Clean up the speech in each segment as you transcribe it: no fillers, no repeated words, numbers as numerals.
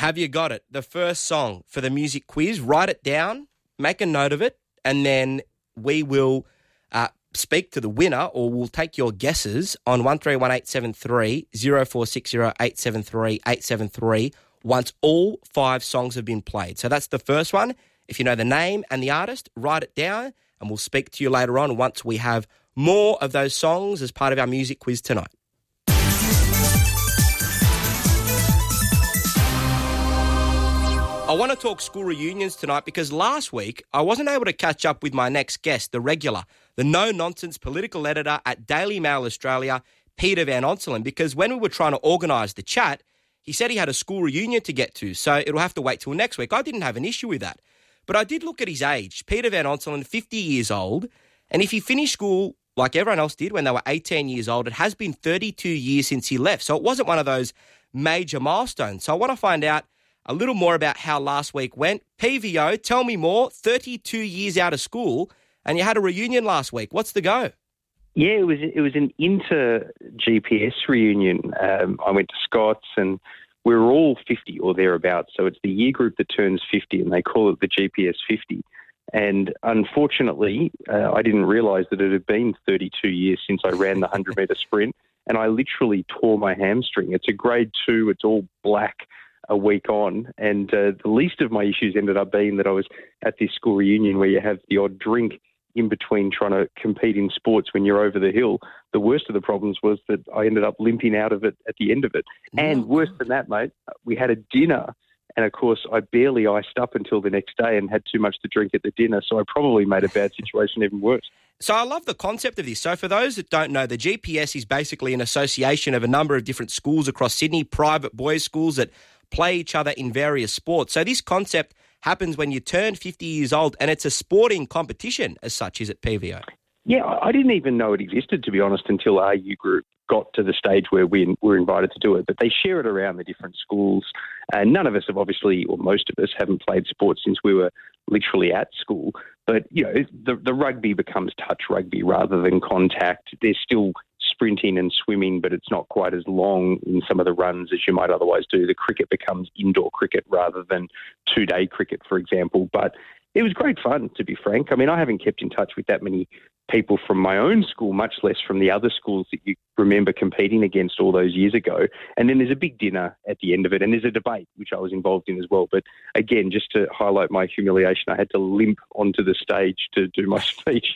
Have you got it? The first song for the music quiz. Write it down, make a note of it, and then we will speak to the winner, or we'll take your guesses on 131873 0460 873 873 once all 5 songs have been played. So that's the first one. If you know the name and the artist, write it down, and we'll speak to you later on once we have more of those songs as part of our music quiz tonight. I want to talk school reunions tonight because last week I wasn't able to catch up with my next guest, the regular, the no-nonsense political editor at Daily Mail Australia, Peter Van Onselen, because when we were trying to organise the chat, he said he had a school reunion to get to, so it'll have to wait till next week. I didn't have an issue with that. But I did look at his age. Peter Van Onselen, 50 years old, and if he finished school like everyone else did when they were 18 years old, it has been 32 years since he left, so it wasn't one of those major milestones. So I want to find out a little more about how last week went. PVO, tell me more. 32 years out of school, and you had a reunion last week. What's the go? Yeah, it was an inter-GPS reunion. I went to Scott's, and we were all 50 or thereabouts. So it's the year group that turns 50, and they call it the GPS 50. And unfortunately, I didn't realise that it had been 32 years since I ran the 100-metre sprint, and I literally tore my hamstring. It's a grade 2. It's all black a week on, and the least of my issues ended up being that I was at this school reunion where you have the odd drink in between trying to compete in sports when you're over the hill. The worst of the problems was that I ended up limping out of it at the end of it. And worse than that, mate, we had a dinner, and of course I barely iced up until the next day and had too much to drink at the dinner, so I probably made a bad situation even worse. So I love the concept of this. So for those that don't know, the GPS is basically an association of a number of different schools across Sydney, private boys' schools that play each other in various sports. So this concept happens when you turn 50 years old, and it's a sporting competition as such, is it, PVO? Yeah, I didn't even know it existed, to be honest, until our U group got to the stage where we were invited to do it. But they share it around the different schools. And none of us have obviously, or most of us, haven't played sports since we were literally at school. But, you know, the rugby becomes touch rugby rather than contact. There's still sprinting and swimming, but it's not quite as long in some of the runs as you might otherwise do. The cricket becomes indoor cricket rather than 2-day cricket, for example. But it was great fun, to be frank. I mean, I haven't kept in touch with that many people from my own school, much less from the other schools that you remember competing against all those years ago. And then there's a big dinner at the end of it, and there's a debate, which I was involved in as well. But again, just to highlight my humiliation, I had to limp onto the stage to do my speech.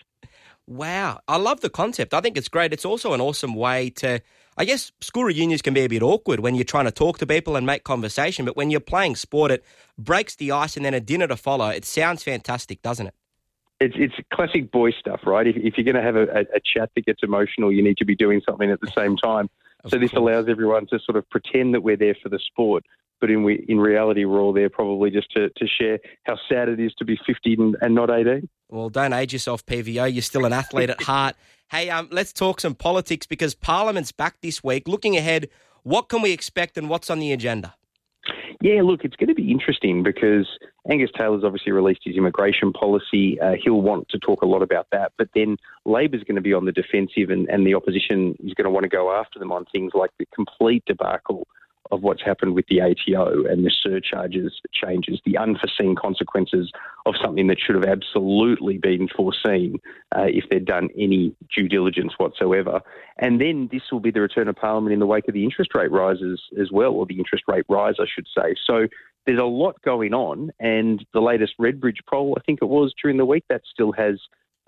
Wow. I love the concept. I think it's great. It's also an awesome way to, I guess school reunions can be a bit awkward when you're trying to talk to people and make conversation, but when you're playing sport, it breaks the ice and then a dinner to follow. It sounds fantastic, doesn't it? It's classic boy stuff, right? If you're going to have a chat that gets emotional, you need to be doing something at the same time. So this allows everyone to sort of pretend that we're there for the sport, but in reality, we're all there probably just to share how sad it is to be 50 and not 18. Well, don't age yourself, PVO. You're still an athlete at heart. Hey, let's talk some politics because Parliament's back this week. Looking ahead, what can we expect and what's on the agenda? Yeah, look, it's going to be interesting because Angus Taylor's obviously released his immigration policy. He'll want to talk a lot about that. But then Labor's going to be on the defensive and the opposition is going to want to go after them on things like the complete debacle of what's happened with the ATO and the surcharges changes, the unforeseen consequences of something that should have absolutely been foreseen if they'd done any due diligence whatsoever. And then this will be the return of Parliament in the wake of the interest rate rises as well, or the interest rate rise, I should say. So there's a lot going on, and the latest Redbridge poll, I think it was during the week, that still has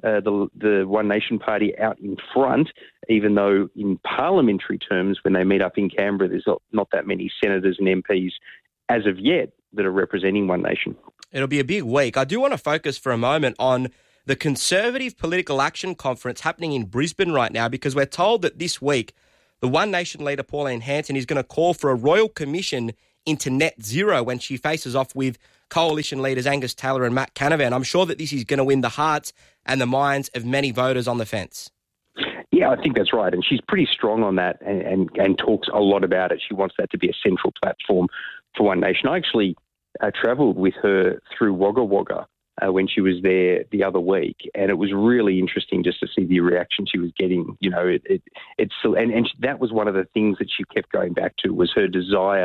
the One Nation Party out in front, even though in parliamentary terms, when they meet up in Canberra, there's not that many senators and MPs as of yet that are representing One Nation. It'll be a big week. I do want to focus for a moment on the Conservative Political Action Conference happening in Brisbane right now, because we're told that this week the One Nation leader, Pauline Hanson, is going to call for a royal commission into net zero when she faces off with coalition leaders Angus Taylor and Matt Canavan. I'm sure that this is going to win the hearts and the minds of many voters on the fence. Yeah, I think that's right. And she's pretty strong on that and talks a lot about it. She wants that to be a central platform for One Nation. I actually travelled with her through Wagga Wagga when she was there the other week, and it was really interesting just to see the reaction she was getting. You know, that was one of the things that she kept going back to, was her desire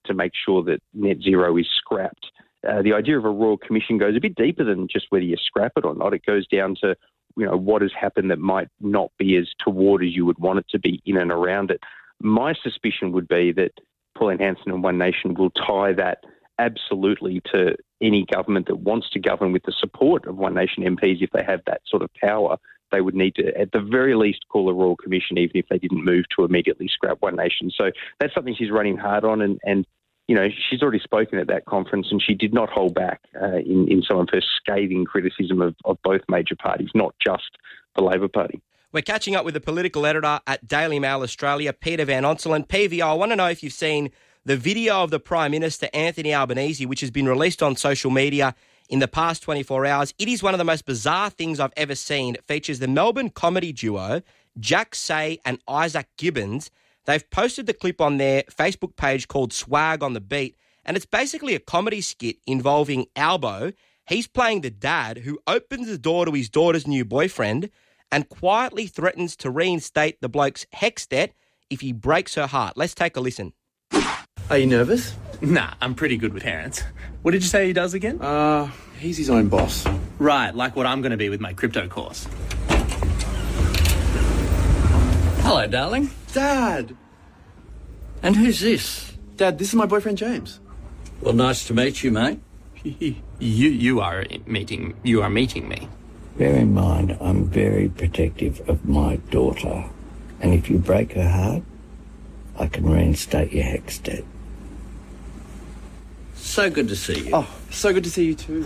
to make sure that net zero is scrapped. The idea of a Royal Commission goes a bit deeper than just whether you scrap it or not. It goes down to, what has happened that might not be as toward as you would want it to be in and around it. My suspicion would be that Pauline Hanson and One Nation will tie that absolutely to any government that wants to govern with the support of One Nation MPs. If they have that sort of power, they would need to, at the very least, call a Royal Commission, even if they didn't move to immediately scrap One Nation. So that's something she's running hard on, and she's already spoken at that conference, and she did not hold back in some of her scathing criticism of both major parties, not just the Labor Party. We're catching up with the political editor at Daily Mail Australia, Peter Van Onselen. PV, I want to know if you've seen the video of the Prime Minister, Anthony Albanese, which has been released on social media in the past 24 hours. It is one of the most bizarre things I've ever seen. It features the Melbourne comedy duo, Jack Say and Isaac Gibbons. They've posted the clip on their Facebook page called Swag on the Beat, and it's basically a comedy skit involving Albo. He's playing the dad who opens the door to his daughter's new boyfriend and quietly threatens to reinstate the bloke's HECS debt if he breaks her heart. Let's take a listen. Are you nervous? Nah, I'm pretty good with parents. What did you say he does again? He's his own boss. Right, like what I'm going to be with my crypto course. Hello, darling. Dad! And who's this? Dad, this is my boyfriend James. Well, nice to meet you, mate. You are meeting me. Bear in mind, I'm very protective of my daughter. And if you break her heart, I can reinstate your HECS debt. So good to see you. Oh, so good to see you too.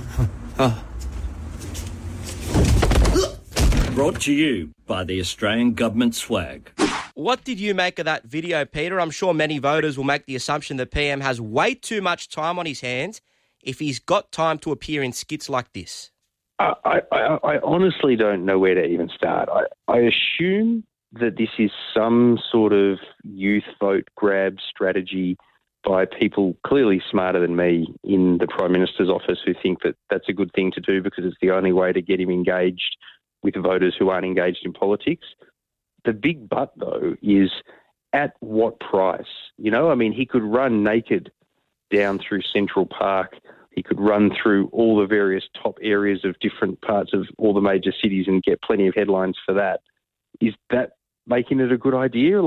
Brought to you by the Australian Government Swag. What did you make of that video, Peter? I'm sure many voters will make the assumption that PM has way too much time on his hands if he's got time to appear in skits like this. I honestly don't know where to even start. I assume that this is some sort of youth vote grab strategy by people clearly smarter than me in the Prime Minister's office who think that that's a good thing to do because it's the only way to get him engaged with voters who aren't engaged in politics. The big but, though, is at what price? He could run naked down through Central Park. He could run through all the various top areas of different parts of all the major cities and get plenty of headlines for that. Is that making it a good idea?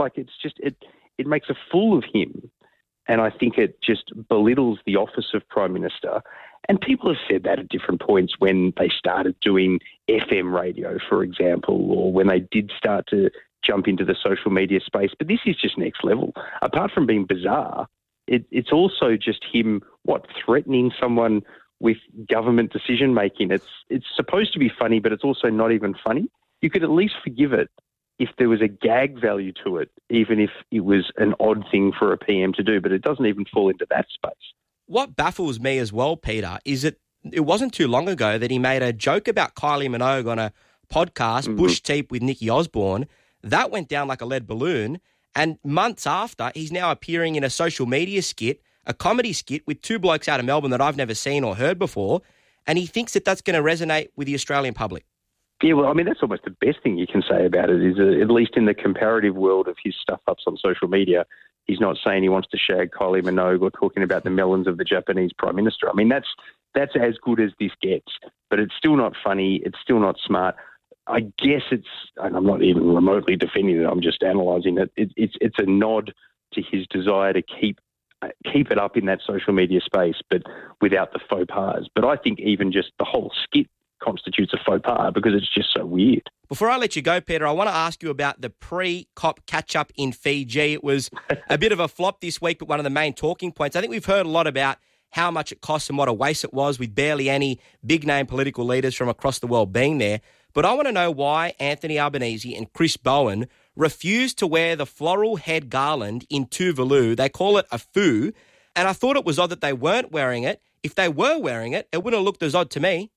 It makes a fool of him. And I think it just belittles the office of Prime Minister. And people have said that at different points when they started doing FM radio, for example, or when they did start to jump into the social media space. But this is just next level. Apart from being bizarre, it's also just him, threatening someone with government decision-making. It's supposed to be funny, but it's also not even funny. You could at least forgive it if there was a gag value to it, even if it was an odd thing for a PM to do, but it doesn't even fall into that space. What baffles me as well, Peter, is that it wasn't too long ago that he made a joke about Kylie Minogue on a podcast, Bush Teep with Nikki Osborne. That went down like a lead balloon. And months after, he's now appearing in a social media skit, a comedy skit with two blokes out of Melbourne that I've never seen or heard before. And he thinks that that's going to resonate with the Australian public. Yeah, well, that's almost the best thing you can say about it is at least in the comparative world of his stuff-ups on social media, he's not saying he wants to shag Kylie Minogue or talking about the melons of the Japanese Prime Minister. That's as good as this gets, but it's still not funny. It's still not smart. I guess and I'm not even remotely defending it, I'm just analysing it. It's a nod to his desire to keep it up in that social media space, but without the faux pas. But I think even just the whole skit constitutes a faux pas because it's just so weird. Before I let you go, Peter, I want to ask you about the pre-COP catch-up in Fiji. It was a bit of a flop this week, but one of the main talking points. I think we've heard a lot about how much it cost and what a waste it was with barely any big-name political leaders from across the world being there. But I want to know why Anthony Albanese and Chris Bowen refused to wear the floral head garland in Tuvalu. They call it a foo, and I thought it was odd that they weren't wearing it. If they were wearing it, it wouldn't have looked as odd to me.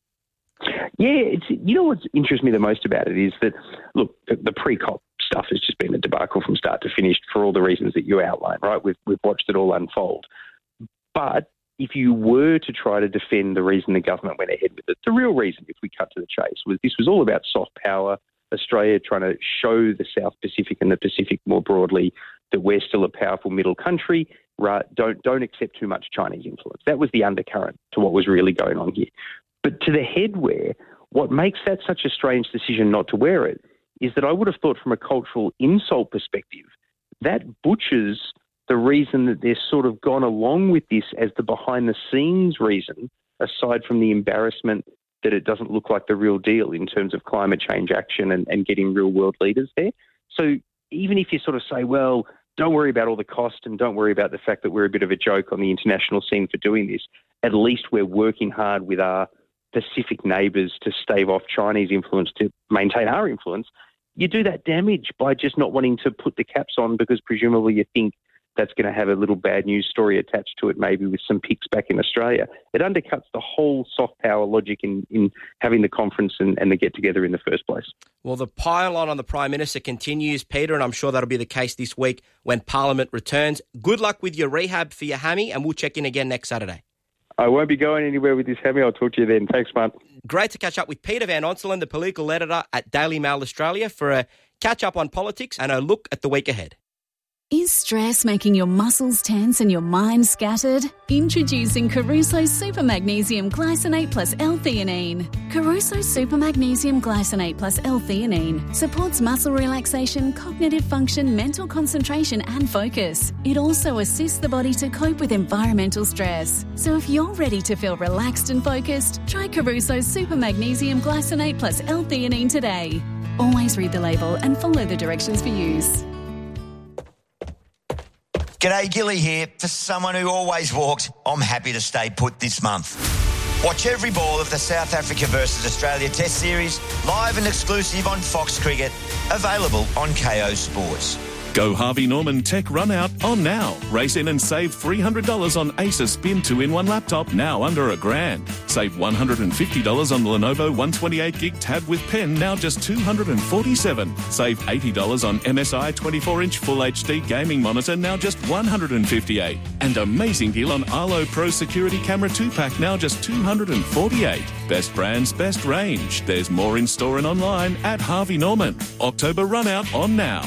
Yeah, what interests me the most about it is that, look, the pre-COP stuff has just been a debacle from start to finish for all the reasons that you outlined, right? We've watched it all unfold. But if you were to try to defend the reason the government went ahead with it, the real reason, if we cut to the chase, was this was all about soft power. Australia, trying to show the South Pacific and the Pacific more broadly that we're still a powerful middle country. Right? Don't accept too much Chinese influence. That was the undercurrent to what was really going on here. But to the headwear, what makes that such a strange decision not to wear it is that I would have thought from a cultural insult perspective, that butchers the reason that they're sort of gone along with this as the behind-the-scenes reason, aside from the embarrassment that it doesn't look like the real deal in terms of climate change action and getting real-world leaders there. So even if you sort of say, well, don't worry about all the cost and don't worry about the fact that we're a bit of a joke on the international scene for doing this, at least we're working hard with our Pacific neighbours to stave off Chinese influence to maintain our influence. You do that damage by just not wanting to put the caps on because presumably you think that's going to have a little bad news story attached to it, maybe with some pics back in Australia. It undercuts the whole soft power logic in having the conference and the get-together in the first place. Well, the pile-on the Prime Minister continues, Peter, and I'm sure that'll be the case this week when Parliament returns. Good luck with your rehab for your hammy, and we'll check in again next Saturday. I won't be going anywhere with this hammy. I'll talk to you then. Thanks, Mark. Great to catch up with Peter Van Onselen, the political editor at Daily Mail Australia, for a catch-up on politics and a look at the week ahead. Is stress making your muscles tense and your mind scattered? Introducing Caruso Super Magnesium Glycinate plus L-theanine. Caruso Super Magnesium Glycinate plus L-theanine supports muscle relaxation, cognitive function, mental concentration and focus. It also assists the body to cope with environmental stress. So if you're ready to feel relaxed and focused, try Caruso Super Magnesium Glycinate plus L-theanine today. Always read the label and follow the directions for use. G'day, Gilly here. For someone who always walks, I'm happy to stay put this month. Watch every ball of the South Africa versus Australia Test Series, live and exclusive on Fox Cricket, available on KO Sports. Go Harvey Norman Tech Run Out on now. Race in and save $300 on Acer Spin 2-in-1 laptop, now under $1,000. Save $150 on the Lenovo 128GB tab with pen, now just $247. Save $80 on MSI 24-inch Full HD gaming monitor, now just $158. And amazing deal on Arlo Pro Security Camera 2-pack, now just $248. Best brands, best range. There's more in store and online at Harvey Norman. October Run Out on now.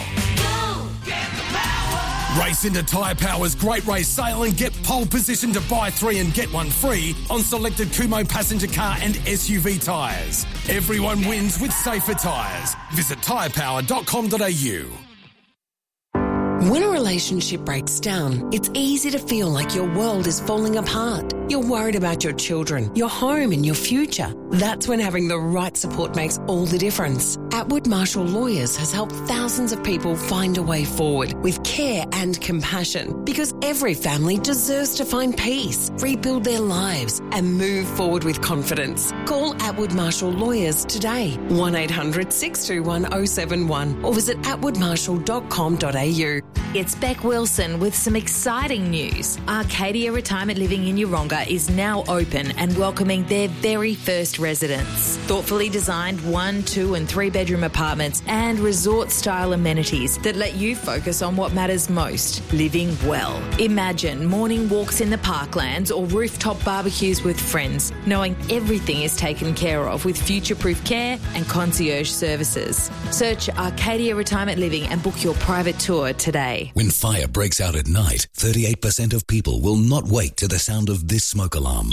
Race into Tyre Power's Great Race Sale and get pole position to buy 3 and get 1 free on selected Kumho passenger car and SUV tyres. Everyone wins with safer tyres. Visit tyrepower.com.au. When a relationship breaks down, it's easy to feel like your world is falling apart. You're worried about your children, your home and your future. That's when having the right support makes all the difference. Atwood Marshall Lawyers has helped thousands of people find a way forward with care and compassion, because every family deserves to find peace, rebuild their lives and move forward with confidence. Call Atwood Marshall Lawyers today, 1-800-621-071 or visit atwoodmarshall.com.au. It's Beck Wilson with some exciting news. Arcadia Retirement Living in Yeronga is now open and welcoming their very first residents. Thoughtfully designed 1, 2 and 3 bedroom apartments and resort-style amenities that let you focus on what matters most, living well. Imagine morning walks in the parklands or rooftop barbecues with friends, knowing everything is taken care of with future-proof care and concierge services. Search Arcadia Retirement Living and book your private tour today. When fire breaks out at night, 38% of people will not wake to the sound of this smoke alarm.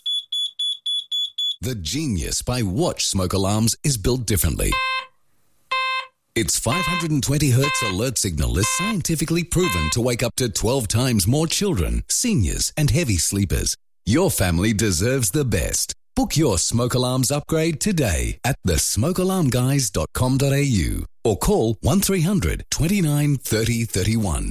The Genius by Watch smoke alarms is built differently. Its 520 Hz alert signal is scientifically proven to wake up to 12 times more children, seniors and heavy sleepers. Your family deserves the best. Book your smoke alarms upgrade today at thesmokealarmguys.com.au or call 1300 29 30 31.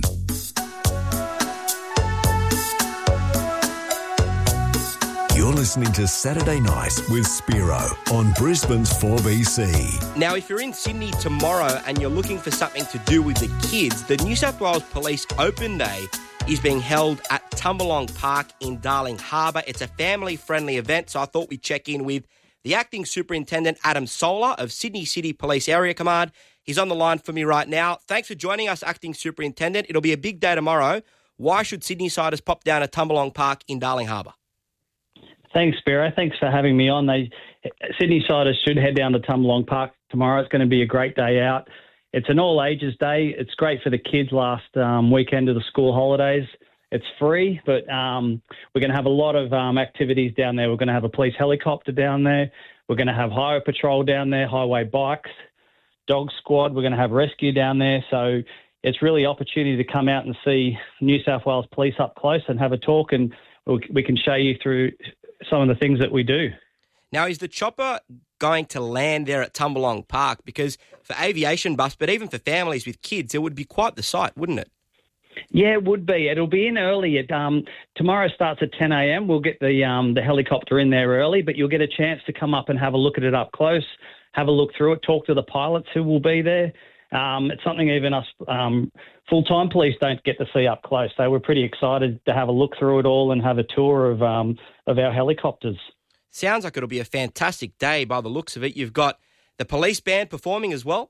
You're listening to Saturday Night with Spiro on Brisbane's 4BC. Now, if you're in Sydney tomorrow and you're looking for something to do with the kids, the New South Wales Police Open Day is being held at Tumbalong Park in Darling Harbour. It's a family-friendly event, so I thought we'd check in with the Acting Superintendent, Adam Solar of Sydney City Police Area Command. He's on the line for me right now. Thanks for joining us, Acting Superintendent. It'll be a big day tomorrow. Why should Sydney-siders pop down at Tumbalong Park in Darling Harbour? Thanks, Spiro. Thanks for having me on. Sydney-siders should head down to Tumbalong Park tomorrow. It's going to be a great day out. It's an all-ages day. It's great for the kids last weekend of the school holidays. It's free, but we're going to have a lot of activities down there. We're going to have a police helicopter down there. We're going to have highway patrol down there, highway bikes, dog squad. We're going to have rescue down there. So it's really an opportunity to come out and see New South Wales Police up close and have a talk, and we can show you through some of the things that we do. Now, is the chopper going to land there at Tumbalong Park? Because for aviation buffs, but even for families with kids, it would be quite the sight, wouldn't it? Yeah, it would be. It'll be in early. Tomorrow starts at 10 a.m. We'll get the helicopter in there early, but you'll get a chance to come up and have a look at it up close, have a look through it, talk to the pilots who will be there. It's something even us full-time police don't get to see up close. So we're pretty excited to have a look through it all and have a tour of our helicopters. Sounds like it'll be a fantastic day by the looks of it. You've got the police band performing as well?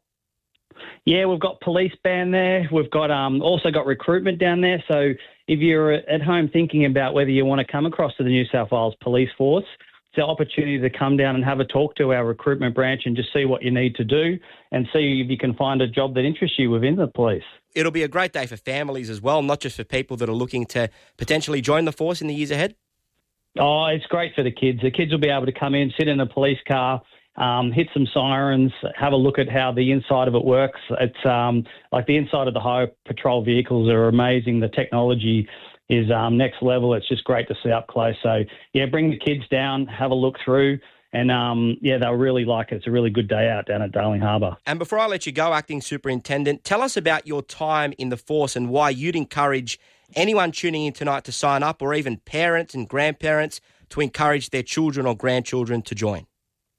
Yeah, we've got police band there. We've got also got recruitment down there. So if you're at home thinking about whether you want to come across to the New South Wales Police Force, it's an opportunity to come down and have a talk to our recruitment branch and just see what you need to do and see if you can find a job that interests you within the police. It'll be a great day for families as well, not just for people that are looking to potentially join the force in the years ahead. Oh, it's great for the kids. The kids will be able to come in, sit in a police car, hit some sirens, have a look at how the inside of it works. It's like the inside of the highway patrol vehicles are amazing. The technology is next level. It's just great to see up close. So, yeah, bring the kids down, have a look through, and, they'll really like it. It's a really good day out down at Darling Harbour. And before I let you go, Acting Superintendent, tell us about your time in the force and why you'd encourage anyone tuning in tonight to sign up, or even parents and grandparents to encourage their children or grandchildren to join.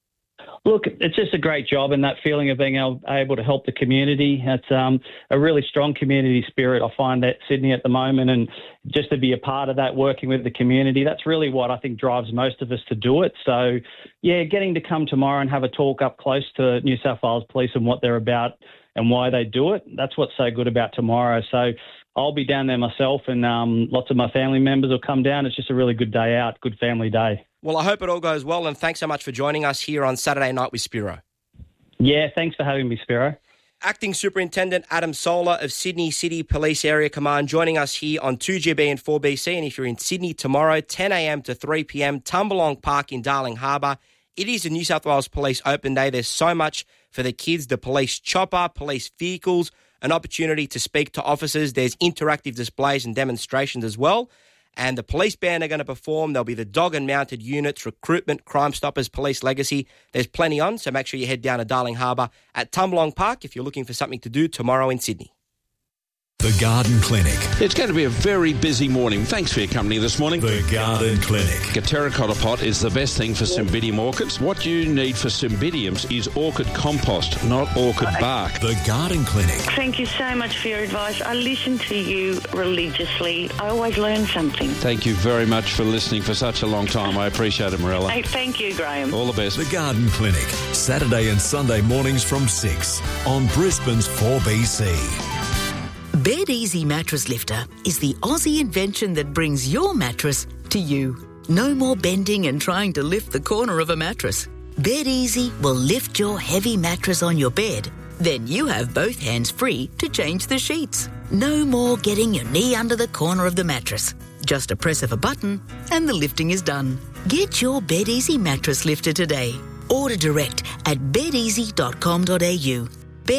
Look, it's just a great job, and that feeling of being able to help the community. It's a really strong community spirit, I find, at Sydney at the moment, and just to be a part of that, working with the community, that's really what I think drives most of us to do it. So, yeah, getting to come tomorrow and have a talk up close to New South Wales Police and what they're about and why they do it, that's what's so good about tomorrow. So I'll be down there myself, and lots of my family members will come down. It's just a really good day out, good family day. Well, I hope it all goes well, and thanks so much for joining us here on Saturday Night with Spiro. Yeah, thanks for having me, Spiro. Acting Superintendent Adam Solar of Sydney City Police Area Command joining us here on 2GB and 4BC. And if you're in Sydney tomorrow, 10 a.m. to 3 p.m, Tumbalong Park in Darling Harbour. It is a New South Wales Police Open Day. There's so much for the kids, the police chopper, police vehicles, an opportunity to speak to officers. There's interactive displays and demonstrations as well. And the police band are going to perform. There'll be the dog and mounted units, recruitment, Crime Stoppers, Police Legacy. There's plenty on, so make sure you head down to Darling Harbour at Tumbalong Park if you're looking for something to do tomorrow in Sydney. The Garden Clinic. It's going to be a very busy morning. Thanks for your company this morning. The Garden Clinic. A terracotta pot is the best thing for Cymbidium orchids. What you need for Cymbidiums is orchid compost, not orchid bark. The Garden Clinic. Thank you so much for your advice. I listen to you religiously. I always learn something. Thank you very much for listening for such a long time. I appreciate it, Morella. Hey, thank you, Graham. All the best. The Garden Clinic. Saturday and Sunday mornings from 6 on Brisbane's 4BC. Bed Easy Mattress Lifter is the Aussie invention that brings your mattress to you. No more bending and trying to lift the corner of a mattress. Bed Easy will lift your heavy mattress on your bed. Then you have both hands free to change the sheets. No more getting your knee under the corner of the mattress. Just a press of a button and the lifting is done. Get your Bed Easy mattress lifter today. Order direct at bedeasy.com.au.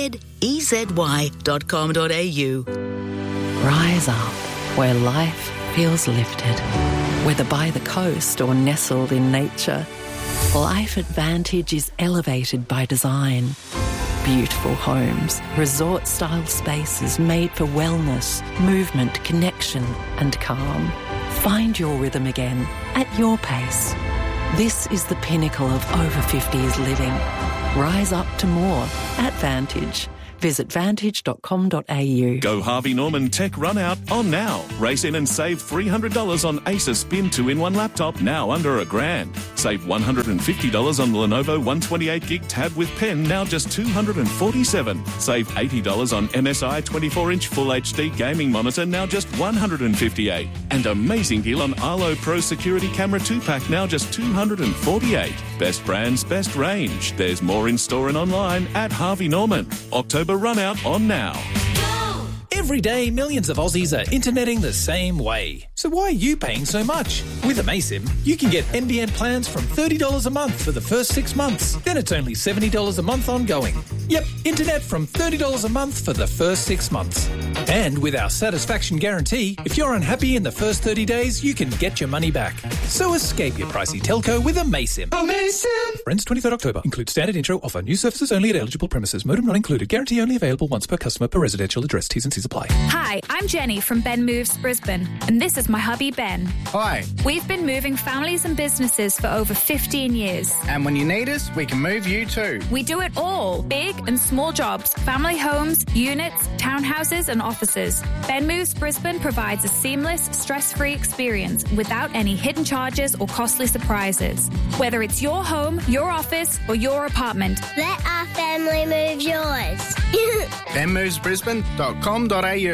bedeasy.com.au. Rise up where life feels lifted. Whether by the coast or nestled in nature, Life Advantage is elevated by design. Beautiful homes, resort-style spaces made for wellness, movement, connection and calm. Find your rhythm again at your pace. This is the pinnacle of over 50s living. Rise up to more at Vantage. Visit vantage.com.au. Go Harvey Norman Tech Run Out on now. Race in and save $300 on Acer Spin 2-in-1 laptop, now under $1,000. Save $150 on the Lenovo 128GB tab with pen, now just $247. Save $80 on MSI 24-inch Full HD gaming monitor, now just $158. And amazing deal on Arlo Pro Security Camera 2-pack, now just $248. Best brands, best range. There's more in store and online at Harvey Norman. October Run Out on now. Every day, millions of Aussies are interneting the same way. So why are you paying so much? With Amaysim, you can get NBN plans from $30 a month for the first 6 months. Then it's only $70 a month ongoing. Yep, internet from $30 a month for the first 6 months. And with our satisfaction guarantee, if you're unhappy in the first 30 days, you can get your money back. So escape your pricey telco with Amaysim. Amaysim! Ends 23rd October. Includes standard intro offer. New services only at eligible premises. Modem not included. Guarantee only available once per customer per residential address. T's and C's apply. Hi, I'm Jenny from Ben Moves Brisbane, and this is my hubby Ben. Hi. We've been moving families and businesses for over 15 years. And when you need us, we can move you too. We do it all, big and small jobs, family homes, units, townhouses and offices. Ben Moves Brisbane provides a seamless, stress-free experience without any hidden charges or costly surprises. Whether it's your home, your office or your apartment. Let our family move yours. benmovesbrisbane.com.au.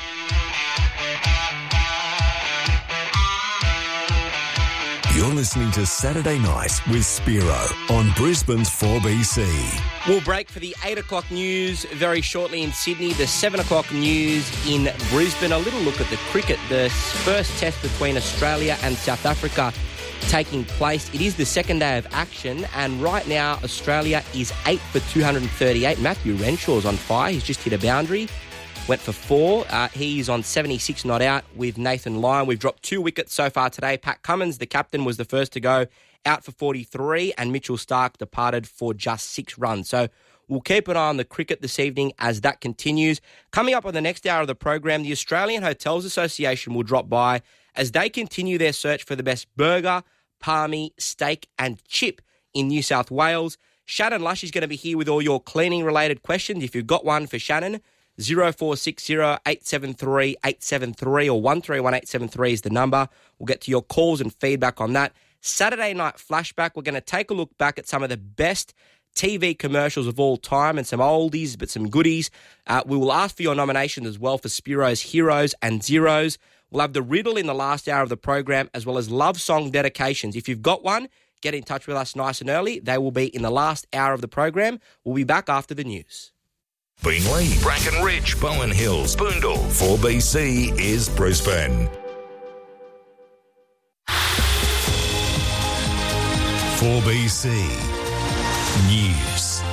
You're listening to Saturday Night with Spiro on Brisbane's 4BC. We'll break for the 8 o'clock news very shortly in Sydney, the 7 o'clock news in Brisbane. A little look at the cricket, the first test between Australia and South Africa taking place. It is the second day of action, and right now Australia is 8 for 238. Matthew Renshaw's on fire. He's just hit a boundary. Went for 4. He's on 76 not out with Nathan Lyon. We've dropped 2 wickets so far today. Pat Cummins, the captain, was the first to go, out for 43, and Mitchell Starc departed for just 6 runs. So we'll keep an eye on the cricket this evening as that continues. Coming up on the next hour of the program, the Australian Hotels Association will drop by as they continue their search for the best burger, palmy, steak and chip in New South Wales. Shannon Lush is going to be here with all your cleaning-related questions. If you've got one for Shannon, 0460 873 873 or 131873 is the number. We'll get to your calls and feedback on that. Saturday Night Flashback, we're going to take a look back at some of the best TV commercials of all time and some oldies but some goodies. We will ask for your nominations as well for Spiro's Heroes and Zeros. We'll have the riddle in the last hour of the program as well as love song dedications. If you've got one, get in touch with us nice and early. They will be in the last hour of the program. We'll be back after the news. Beenleigh, Brackenridge, Bowen Hill, Spoondle. 4BC is Brisbane. 4BC News.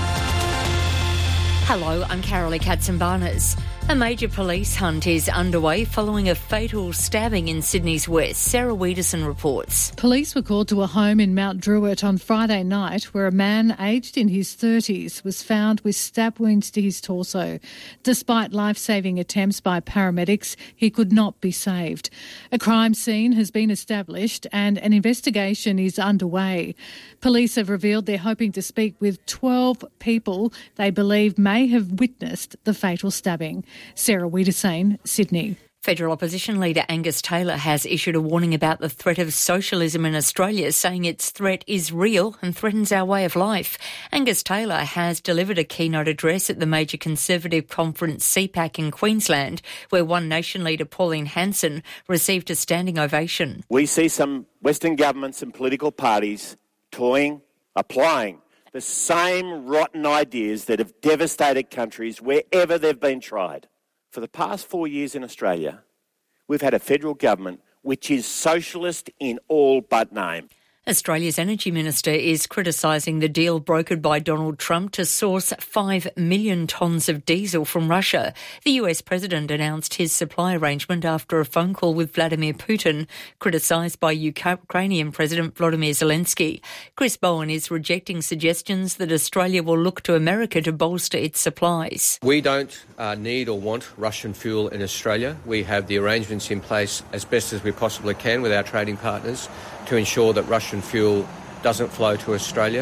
Hello, I'm Carolee Katzenbarnes. A major police hunt is underway following a fatal stabbing in Sydney's west. Sarah Wiederson reports. Police were called to a home in Mount Druitt on Friday night where a man aged in his 30s was found with stab wounds to his torso. Despite life-saving attempts by paramedics, he could not be saved. A crime scene has been established and an investigation is underway. Police have revealed they're hoping to speak with 12 people they believe may have witnessed the fatal stabbing. Sarah Wiedersane, Sydney. Federal opposition leader Angus Taylor has issued a warning about the threat of socialism in Australia, saying its threat is real and threatens our way of life. Angus Taylor has delivered a keynote address at the major Conservative conference CPAC in Queensland, where One Nation leader Pauline Hanson received a standing ovation. We see some Western governments and political parties applying the same rotten ideas that have devastated countries wherever they've been tried. For the past 4 years in Australia, we've had a federal government which is socialist in all but name. Australia's Energy Minister is criticising the deal brokered by Donald Trump to source 5 million tonnes of diesel from Russia. The US President announced his supply arrangement after a phone call with Vladimir Putin, criticised by Ukrainian President Volodymyr Zelensky. Chris Bowen is rejecting suggestions that Australia will look to America to bolster its supplies. We don't need or want Russian fuel in Australia. We have the arrangements in place as best as we possibly can with our trading partners to ensure that Russian fuel doesn't flow to Australia.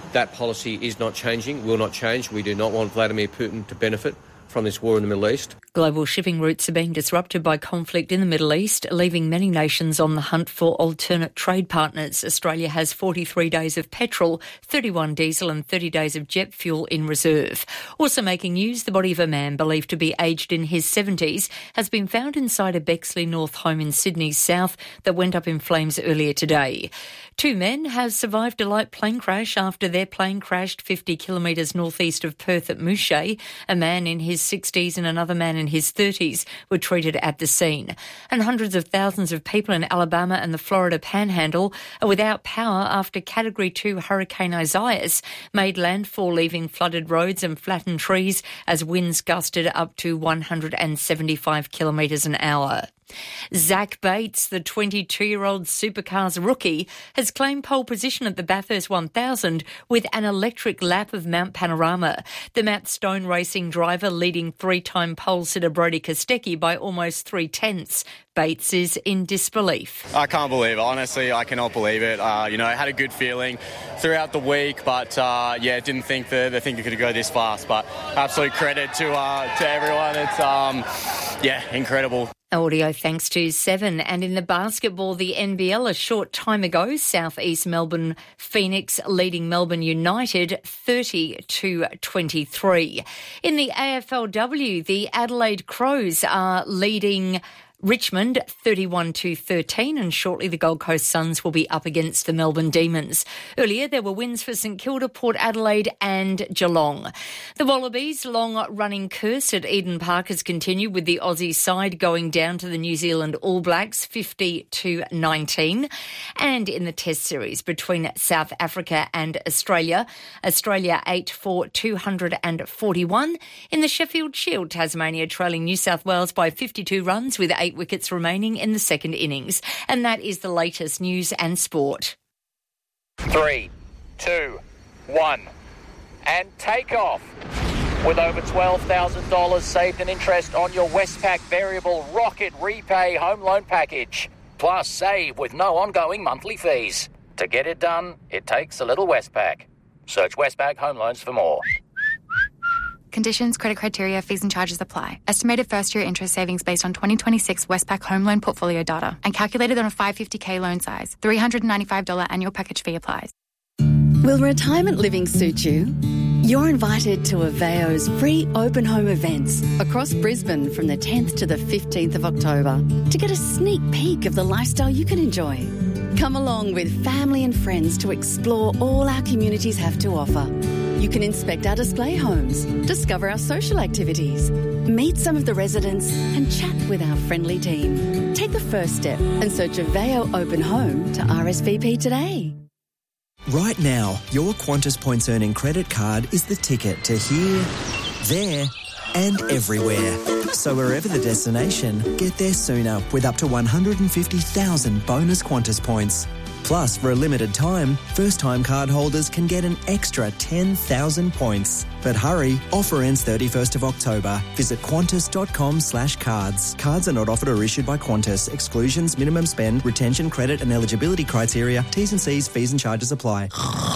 That policy is not changing, will not change. We do not want Vladimir Putin to benefit from this war in the Middle East. Global shipping routes are being disrupted by conflict in the Middle East, leaving many nations on the hunt for alternate trade partners. Australia has 43 days of petrol, 31 diesel and 30 days of jet fuel in reserve. Also making news, the body of a man believed to be aged in his 70s has been found inside a Bexley North home in Sydney's south that went up in flames earlier today. 2 men have survived a light plane crash after their plane crashed 50 kilometres northeast of Perth at Mouchet. A man in his 60s and another man in his 30s were treated at the scene. And hundreds of thousands of people in Alabama and the Florida Panhandle are without power after Category 2 Hurricane Isaias made landfall, leaving flooded roads and flattened trees as winds gusted up to 175 kilometres an hour. Zach Bates, the 22-year-old supercars rookie, has claimed pole position at the Bathurst 1000 with an electric lap of Mount Panorama. The Matt Stone Racing driver leading 3-time pole sitter Brodie Kostecki by almost 3/10. Bates is in disbelief. I can't believe it. Honestly, I cannot believe it. I had a good feeling throughout the week, but didn't think the thing could go this fast. But absolute credit to everyone. It's incredible. Audio thanks to Seven. And in the basketball, the NBL, a short time ago, South East Melbourne Phoenix leading Melbourne United 30-23. In the AFLW, the Adelaide Crows are leading Richmond 31-13, and shortly the Gold Coast Suns will be up against the Melbourne Demons. Earlier there were wins for St Kilda, Port Adelaide and Geelong. The Wallabies' long-running curse at Eden Park has continued, with the Aussie side going down to the New Zealand All Blacks 50-19. And in the Test series between South Africa and Australia 8 for 241. In the Sheffield Shield, Tasmania trailing New South Wales by 52 runs with 8 wickets remaining in the second innings. And that is the latest news and sport. 3, 2, 1, and take off. With over $12,000 saved in interest on your Westpac Variable Rocket Repay Home Loan Package. Plus save with no ongoing monthly fees. To get it done, it takes a little Westpac. Search Westpac Home Loans for more. Conditions, credit criteria, fees and charges apply. Estimated first-year interest savings based on 2026 Westpac home loan portfolio data and calculated on a 550K loan size. $395 annual package fee applies. Will retirement living suit you? You're invited to Aveo's free open home events across Brisbane from the 10th to the 15th of October to get a sneak peek of the lifestyle you can enjoy. Come along with family and friends to explore all our communities have to offer. You can inspect our display homes, discover our social activities, meet some of the residents and chat with our friendly team. Take the first step and search Aveo Open Home to RSVP today. Right now, your Qantas Points Earning credit card is the ticket to here, there and everywhere. So wherever the destination, get there sooner with up to 150,000 bonus Qantas points. Plus, for a limited time, first-time card holders can get an extra 10,000 points. But hurry, offer ends 31st of October. Visit qantas.com/cards. Cards are not offered or issued by Qantas. Exclusions, minimum spend, retention, credit and eligibility criteria, T's and C's, fees and charges apply.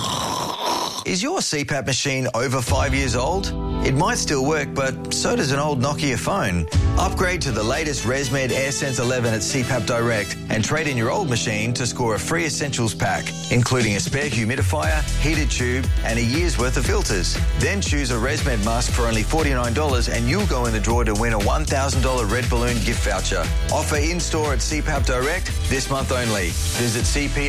Is your CPAP machine over 5 years old? It might still work, but so does an old Nokia phone. Upgrade to the latest ResMed AirSense 11 at CPAP Direct and trade in your old machine to score a free essentials pack, including a spare humidifier, heated tube and a year's worth of filters. Then choose a ResMed mask for only $49 and you'll go in the draw to win a $1,000 Red Balloon gift voucher. Offer in-store at CPAP Direct this month only. Visit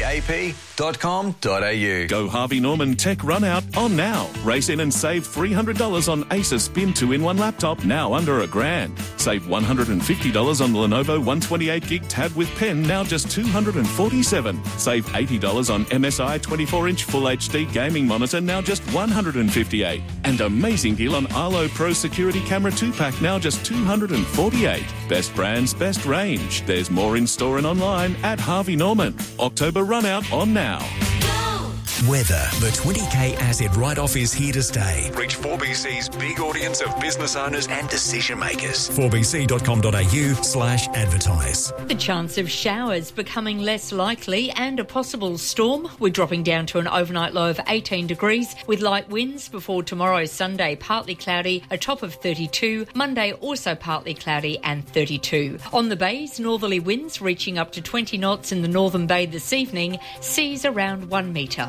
cpap.com.au. Go Harvey Norman Tech Run Out on now. Race in and save $300 on Acer Spin 2-in-1 laptop, now under $1,000. Save $150 on the Lenovo 128GB tab with pen, now just $247. Save $80 on MSI 24-inch Full HD gaming monitor, now just $158. And amazing deal on Arlo Pro Security Camera 2-pack, now just $248. Best brands, best range. There's more in store and online at Harvey Norman. October Run Out on now. Weather. The 20K asset write-off is here to stay. Reach 4BC's big audience of business owners and decision makers. 4bc.com.au/advertise. The chance of showers becoming less likely and a possible storm. We're dropping down to an overnight low of 18 degrees with light winds before tomorrow, Sunday, partly cloudy, a top of 32. Monday, also partly cloudy and 32. On the bays, northerly winds reaching up to 20 knots in the Northern Bay this evening, seas around 1 metre.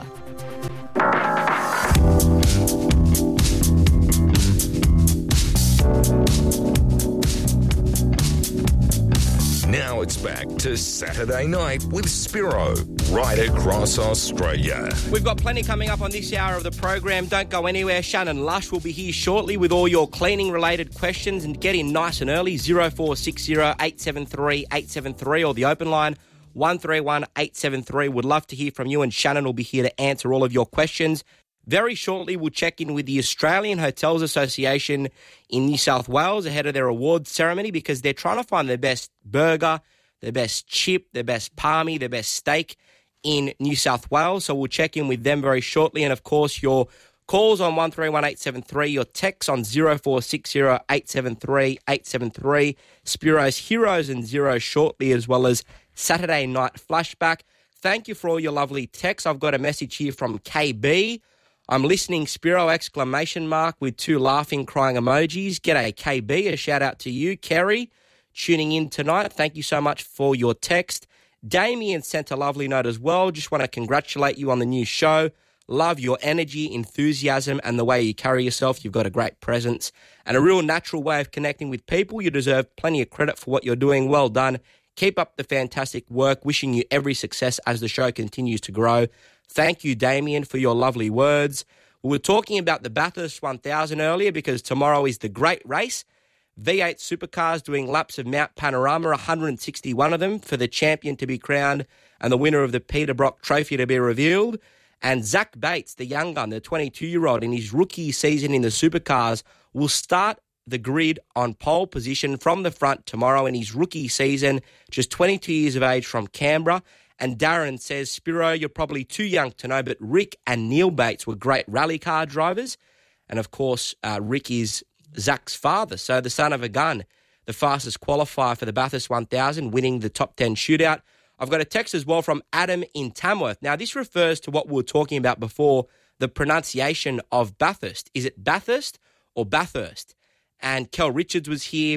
Now it's back to Saturday Night with Spiro, right across Australia. We've got plenty coming up on this hour of the program. Don't go anywhere. Shannon Lush will be here shortly with all your cleaning-related questions, and get in nice and early, 0460 873 873 or the open line 131 873. Would love to hear from you, and Shannon will be here to answer all of your questions. Very shortly, we'll check in with the Australian Hotels Association in New South Wales ahead of their awards ceremony, because they're trying to find their best burger, their best chip, their best palmy, their best steak in New South Wales. So we'll check in with them very shortly. And, of course, your calls on 131 873, your texts on 0460 873 873, Spiro's Heroes and Zeros shortly, as well as Saturday Night Flashback. Thank you for all your lovely texts. I've got a message here from KB. I'm listening, Spiro, ! with 2 laughing, crying emojis. G'day, KB. A shout out to you. Kerry, tuning in tonight. Thank you so much for your text. Damien sent a lovely note as well. Just want to congratulate you on the new show. Love your energy, enthusiasm, and the way you carry yourself. You've got a great presence and a real natural way of connecting with people. You deserve plenty of credit for what you're doing. Well done. Keep up the fantastic work. Wishing you every success as the show continues to grow. Thank you, Damien, for your lovely words. We were talking about the Bathurst 1000 earlier because tomorrow is the great race. V8 supercars doing laps of Mount Panorama, 161 of them, for the champion to be crowned and the winner of the Peter Brock Trophy to be revealed. And Zach Bates, the young gun, the 22-year-old, in his rookie season in the supercars, will start the grid on pole position from the front tomorrow in his rookie season, just 22 years of age, from Canberra. And Darren says, Spiro, you're probably too young to know, but Rick and Neil Bates were great rally car drivers. And, of course, Rick is Zach's father, so the son of a gun, the fastest qualifier for the Bathurst 1000, winning the top 10 shootout. I've got a text as well from Adam in Tamworth. Now, this refers to what we were talking about before, the pronunciation of Bathurst. Is it Bathurst or Bathurst? And Kel Richards was here.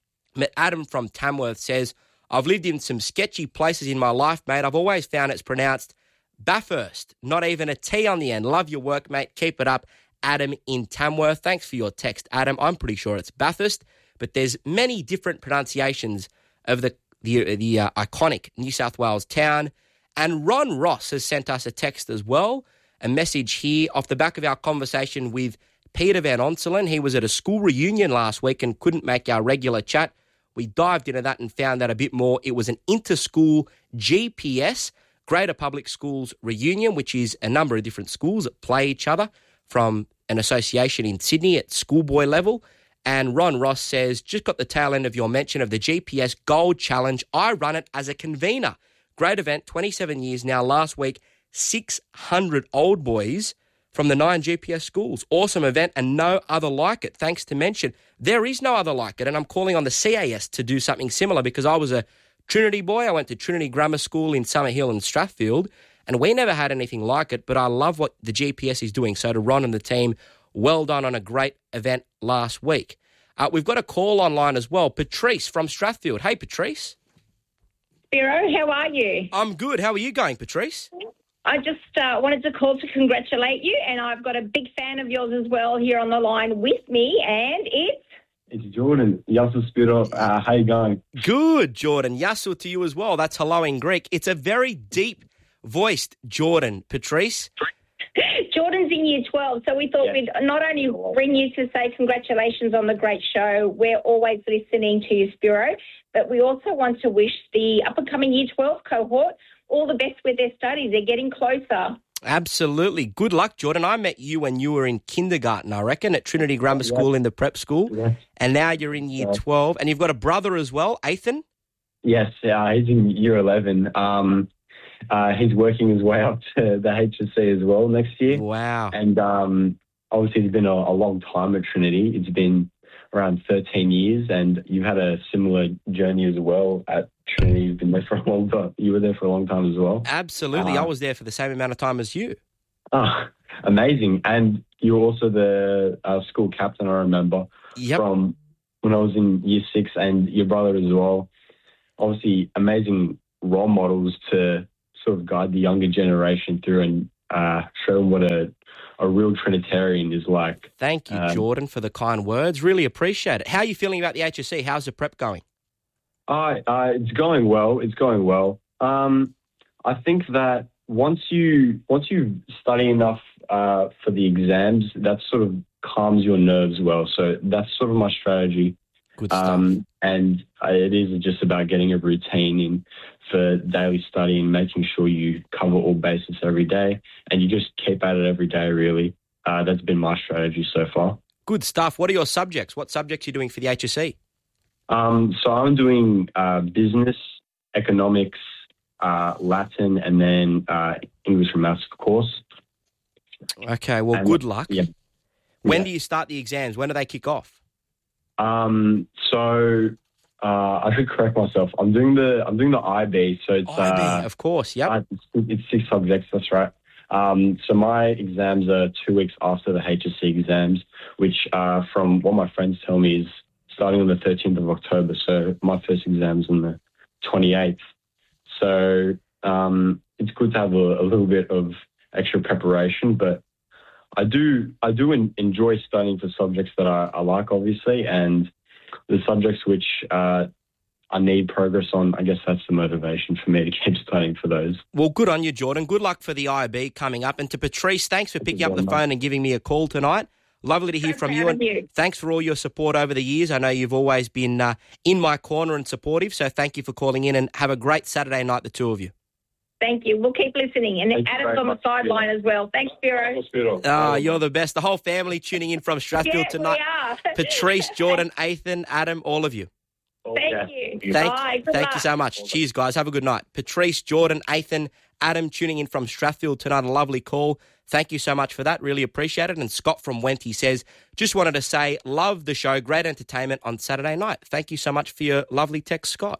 Adam from Tamworth says, I've lived in some sketchy places in my life, mate. I've always found it's pronounced Bathurst, not even a T on the end. Love your work, mate. Keep it up. Adam in Tamworth. Thanks for your text, Adam. I'm pretty sure it's Bathurst, but there's many different pronunciations of the iconic New South Wales town. And Ron Ross has sent us a text as well, a message here off the back of our conversation with Peter Van Onselen. He was at a school reunion last week and couldn't make our regular chat. We dived into that and found out a bit more. It was an inter-school GPS, Greater Public Schools reunion, which is a number of different schools that play each other from an association in Sydney at schoolboy level. And Ron Ross says, just got the tail end of your mention of the GPS Gold Challenge. I run it as a convener. Great event, 27 years now. Last week, 600 old boys from the 9 GPS schools. Awesome event and no other like it. Thanks to mention, there is no other like it. And I'm calling on the CAS to do something similar because I was a Trinity boy. I went to Trinity Grammar School in Summerhill and Strathfield, and we never had anything like it, but I love what the GPS is doing. So to Ron and the team, well done on a great event last week. We've got a call online as well. Patrice from Strathfield. Hey, Patrice. Spiro, how are you? I'm good. How are you going, Patrice? I just wanted to call to congratulate you, and I've got a big fan of yours as well here on the line with me, and it's Jordan. Yasu Spiro. How you going? Good, Jordan. Yasu to you as well. That's hello in Greek. It's a very deep-voiced Jordan, Patrice. Jordan's in Year 12, so we thought we'd not only ring you to say congratulations on the great show, we're always listening to you, Spiro, but we also want to wish the up-and-coming Year 12 cohort all the best with their studies. They're getting closer. Absolutely. Good luck, Jordan. I met you when you were in kindergarten, I reckon, at Trinity Grammar School in the prep school, and now you're in Year 12, and you've got a brother as well, Ethan? Yes, he's in Year 11. he's working his way up to the HSC as well next year. Wow. And obviously it's been a long time at Trinity. It's been around 13 years, and you've had a similar journey as well at Trinity. You've been there for a long time. You were there for a long time as well. Absolutely. I was there for the same amount of time as you. Amazing. And you're also the school captain, I remember, from when I was in year 6, and your brother as well. Obviously, amazing role models to sort of guide the younger generation through and show them what a real Trinitarian is like. Thank you, Jordan, for the kind words. Really appreciate it. How are you feeling about the HSC? How's the prep going? It's going well. It's going well. I think that once you study enough for the exams, that sort of calms your nerves well. So that's sort of my strategy. Good stuff. And it is just about getting a routine in for daily study and making sure you cover all bases every day, and you just keep at it every day, really. That's been my strategy so far. Good stuff. What are your subjects? What subjects are you doing for the HSC? So I'm doing business, economics, Latin, and then English and maths, of course. Okay, well, good luck. Yeah. When do you start the exams? When do they kick off? So I should correct myself. I'm doing the IB. So it's IB, of course. Yep. It's 6 subjects. That's right. So my exams are 2 weeks after the HSC exams, which from what my friends tell me is starting on the 13th of October. So my first exam's on the 28th. So it's good to have a little bit of extra preparation, but I do enjoy studying for subjects that I like, obviously, and the subjects which I need progress on, I guess that's the motivation for me to keep studying for those. Well, good on you, Jordan. Good luck for the IB coming up. And to Patrice, thanks for picking up the phone and giving me a call tonight. Lovely to hear from you. And thanks for all your support over the years. I know you've always been in my corner and supportive, so thank you for calling in, and have a great Saturday night, the two of you. Thank you. We'll keep listening. And Adam's on the sideline as well. Thanks, Spiro. You're the best. The whole family tuning in from Strathfield tonight. We are. Patrice, Jordan, Ethan, Adam, all of you. Thank you. Thank you so much. Cheers, guys. Have a good night. Patrice, Jordan, Ethan, Adam tuning in from Strathfield tonight. A lovely call. Thank you so much for that. Really appreciate it. And Scott from Wenty says, just wanted to say, love the show. Great entertainment on Saturday night. Thank you so much for your lovely text, Scott.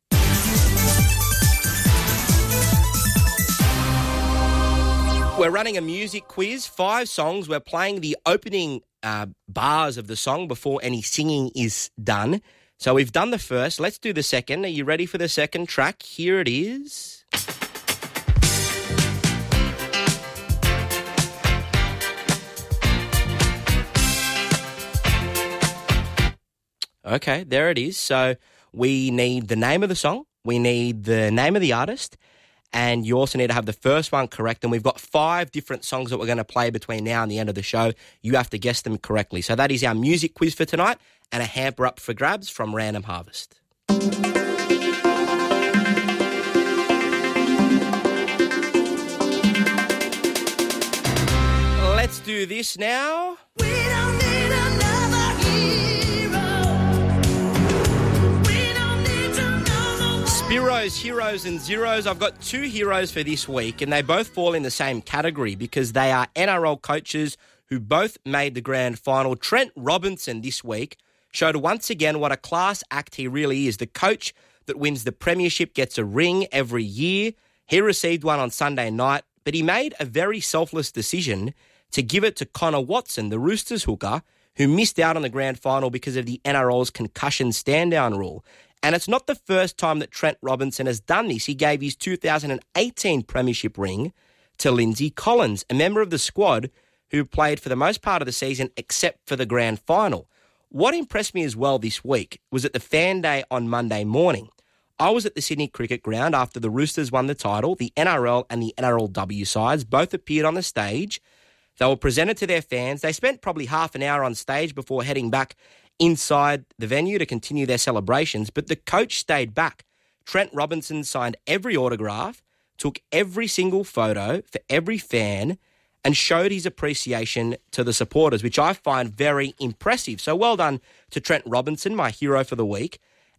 We're running a music quiz, 5 songs. We're playing the opening bars of the song before any singing is done. So we've done the first. Let's do the second. Are you ready for the second track? Here it is. Okay, there it is. So we need the name of the song. We need the name of the artist. And you also need to have the first one correct. And we've got 5 different songs that we're going to play between now and the end of the show. You have to guess them correctly. So that is our music quiz for tonight, and a hamper up for grabs from Random Harvest. Let's do this now. We don't need another hero. We don't need to know. Spiro's Heroes and Zeros. I've got 2 heroes for this week, and they both fall in the same category because they are NRL coaches who both made the grand final. Trent Robinson this week showed once again what a class act he really is. The coach that wins the premiership gets a ring every year. He received one on Sunday night, but he made a very selfless decision to give it to Connor Watson, the Roosters hooker, who missed out on the grand final because of the NRL's concussion stand-down rule. And it's not the first time that Trent Robinson has done this. He gave his 2018 premiership ring to Lindsay Collins, a member of the squad who played for the most part of the season except for the grand final. What impressed me as well this week was at the fan day on Monday morning. I was at the Sydney Cricket Ground after the Roosters won the title. The NRL and the NRLW sides both appeared on the stage. They were presented to their fans. They spent probably half an hour on stage before heading back inside the venue to continue their celebrations, but the coach stayed back. Trent Robinson signed every autograph, took every single photo for every fan, and showed his appreciation to the supporters, which I find very impressive. So well done to Trent Robinson, my hero for the week.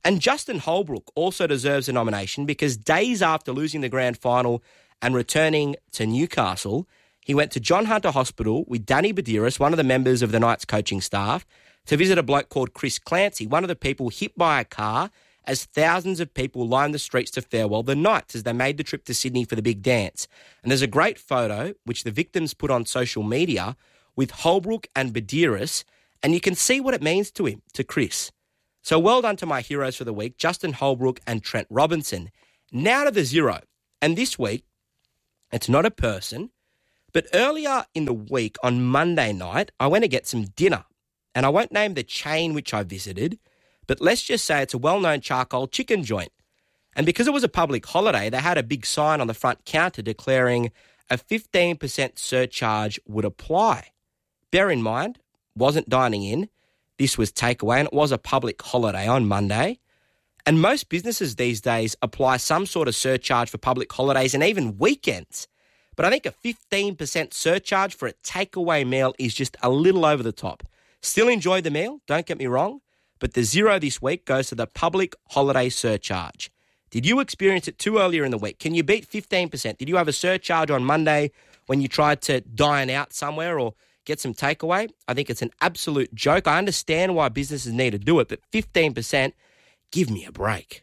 And Justin Holbrook also deserves a nomination because days after losing the grand final and returning to Newcastle, he went to John Hunter Hospital with Danny Badiris, one of the members of the Knights coaching staff, to visit a bloke called Chris Clancy, one of the people hit by a car as thousands of people lined the streets to farewell the Knights as they made the trip to Sydney for the big dance. And there's a great photo, which the victims put on social media, with Holbrook and Badiris, and you can see what it means to him, to Chris. So well done to my heroes for the week, Justin Holbrook and Trent Robinson. Now to the zero. And this week, it's not a person, but earlier in the week, on Monday night, I went to get some dinner. And I won't name the chain which I visited, but let's just say it's a well-known charcoal chicken joint. And because it was a public holiday, they had a big sign on the front counter declaring a 15% surcharge would apply. Bear in mind, wasn't dining in. This was takeaway, and it was a public holiday on Monday. And most businesses these days apply some sort of surcharge for public holidays and even weekends. But I think a 15% surcharge for a takeaway meal is just a little over the top. Still enjoy the meal, don't get me wrong, but the zero this week goes to the public holiday surcharge. Did you experience it too earlier in the week? Can you beat 15%? Did you have a surcharge on Monday when you tried to dine out somewhere or get some takeaway? I think it's an absolute joke. I understand why businesses need to do it, but 15%, give me a break.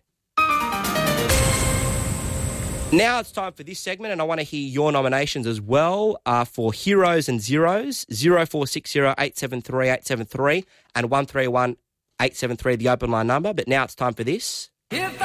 Now it's time for this segment, and I want to hear your nominations as well for Heroes and Zeros, 0460 873 873 and 131 873, the open line number. But now it's time for this.